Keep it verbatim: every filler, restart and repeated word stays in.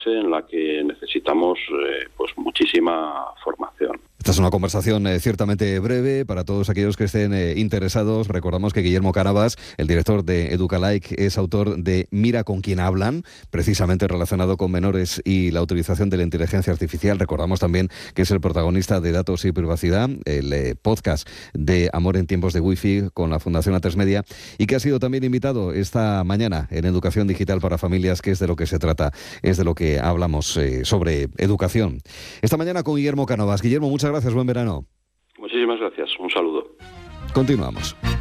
en la que necesitamos eh, pues muchísima formación. Esta es una conversación eh, ciertamente breve para todos aquellos que estén eh, interesados. Recordamos que Guillermo Cánovas, el director de Educalike, es autor de Mira con quién hablan, precisamente relacionado con menores y la utilización de la inteligencia artificial. Recordamos también que es el protagonista de Datos y Privacidad, el eh, podcast de Amor en tiempos de Wi-Fi con la Fundación A tres Media, y que ha sido también invitado esta mañana en Educación Digital para Familias, que es de lo que se trata, es de lo que hablamos eh, sobre educación. Esta mañana con Guillermo Cánovas. Guillermo, muchas gracias, buen verano. Muchísimas gracias, un saludo. Continuamos.